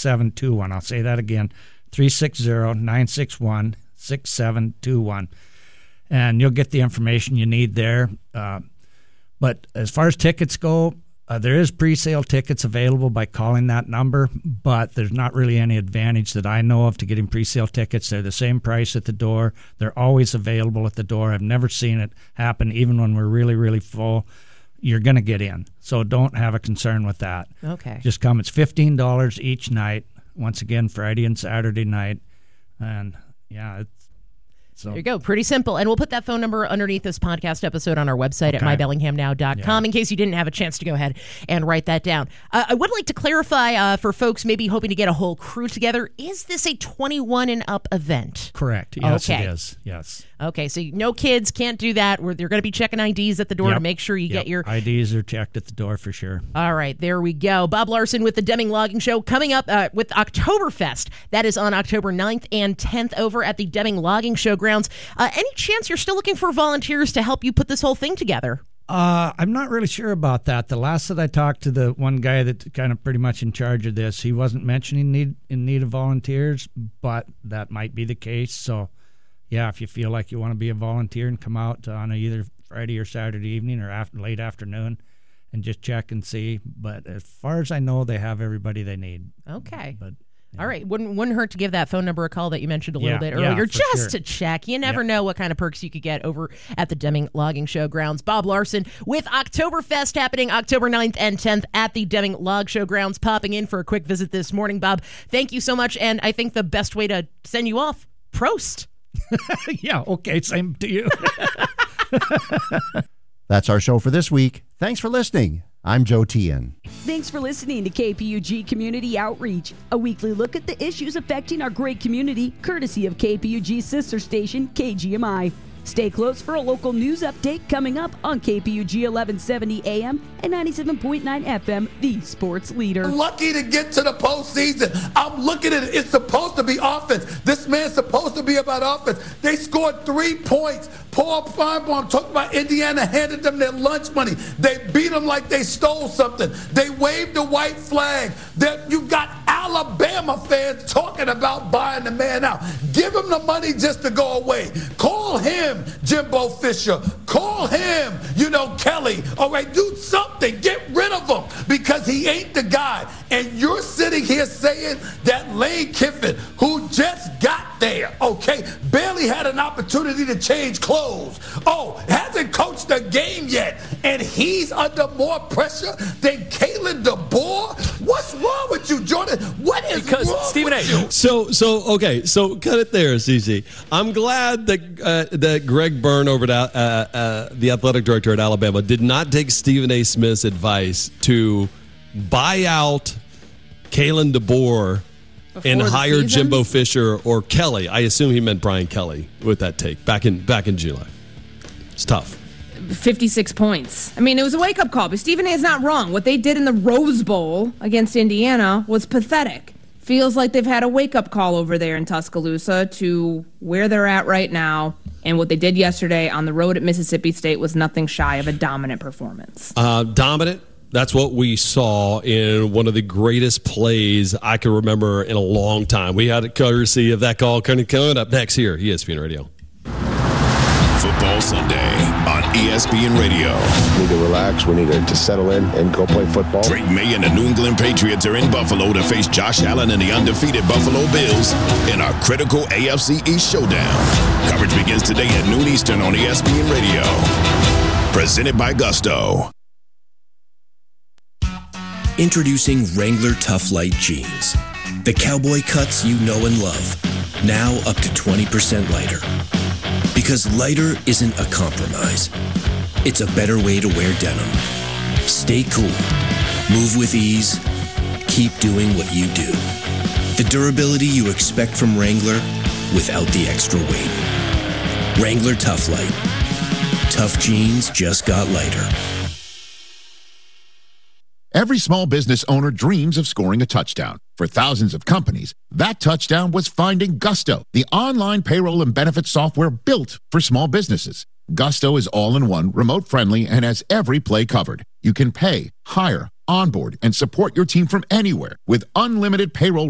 360-961-6721. I'll say that again, 360-961-6721. And you'll get the information you need there. But as far as tickets go, there is pre-sale tickets available by calling that number, but there's not really any advantage that I know of to getting pre-sale tickets. They're the same price at the door. They're always available at the door. I've never seen it happen, even when we're really, really full. You're going to get in, so don't have a concern with that. Okay. Just come. It's $15 each night, once again, Friday and Saturday night. And, yeah, so there you go. Pretty simple. And we'll put that phone number underneath this podcast episode on our website at mybellinghamnow.com in case you didn't have a chance to go ahead and write that down. I would like to clarify for folks maybe hoping to get a whole crew together, is this a 21 and up event? Correct. Yes, it is. Yes. Okay, so no kids, can't do that. They're going to be checking IDs at the door to make sure you get your... IDs are checked at the door for sure. All right, there we go. Bob Larson with the Deming Logging Show coming up with Oktoberfest. That is on October 9th and 10th over at the Deming Logging Show grounds. Any chance you're still looking for volunteers to help you put this whole thing together? I'm not really sure about that. The last that I talked to, the one guy that kind of pretty much in charge of this, he wasn't mentioning need of volunteers, but that might be the case. So, yeah, if you feel like you want to be a volunteer and come out on either Friday or Saturday evening or late afternoon and just check and see. But as far as I know, they have everybody they need. Okay. But all right. Wouldn't hurt to give that phone number a call that you mentioned a little bit earlier, just to check. You never know what kind of perks you could get over at the Deming Logging Show grounds. Bob Larson with Oktoberfest happening October 9th and 10th at the Deming Log Show grounds, popping in for a quick visit this morning. Bob, thank you so much. And I think the best way to send you off, Prost. Yeah, okay, same to you. That's our show for this week. Thanks for listening. I'm Joe Tian. Thanks for listening to KPUG Community Outreach, a weekly look at the issues affecting our great community, courtesy of KPUG's sister station, KGMI. Stay close for a local news update coming up on KPUG 1170 AM and 97.9 FM, the sports leader. Lucky to get to the postseason. I'm looking at it. It's supposed to be offense. This man's supposed to be about offense. They scored 3 points. Paul Feinbaum talked about Indiana handed them their lunch money. They beat them like they stole something. They waved the white flag. You've got Alabama fans talking about buying the man out. Give him the money just to go away. Call him Jimbo Fisher. Call him, Kelly. All right, do something. Get rid of him because he ain't the guy. And you're sitting here saying that Lane Kiffin, who just got there, okay, barely had an opportunity to change clothes. Hasn't coached a game yet, and he's under more pressure than Kalen DeBoer? What's wrong with you, Jordan? What is wrong Stephen with you? So cut it there, CC. I'm glad that Greg Byrne over at the athletic director at Alabama did not take Stephen A. Smith's advice to buy out Kalen DeBoer and hire Jimbo Fisher or Kelly. I assume he meant Brian Kelly with that take back in July. It's tough. 56 points. I mean, it was a wake-up call, but Stephen A. is not wrong. What they did in the Rose Bowl against Indiana was pathetic. Feels like they've had a wake-up call over there in Tuscaloosa to where they're at right now, and what they did yesterday on the road at Mississippi State was nothing shy of a dominant performance. Dominant. That's what we saw in one of the greatest plays I can remember in a long time. We had a courtesy of that call coming up next here, ESPN Radio. Football Sunday on ESPN Radio. We need to relax. We need to settle in and go play football. Drake May and the New England Patriots are in Buffalo to face Josh Allen and the undefeated Buffalo Bills in our critical AFC East showdown. Coverage begins today at noon Eastern on ESPN Radio. Presented by Gusto. Introducing Wrangler Tough Light Jeans. The cowboy cuts you know and love. Now up to 20% lighter. Because lighter isn't a compromise. It's a better way to wear denim. Stay cool. Move with ease. Keep doing what you do. The durability you expect from Wrangler without the extra weight. Wrangler Tough Light. Tough jeans just got lighter. Every small business owner dreams of scoring a touchdown. For thousands of companies, that touchdown was finding Gusto, the online payroll and benefits software built for small businesses. Gusto is all-in-one, remote-friendly, and has every play covered. You can pay, hire, onboard, and support your team from anywhere with unlimited payroll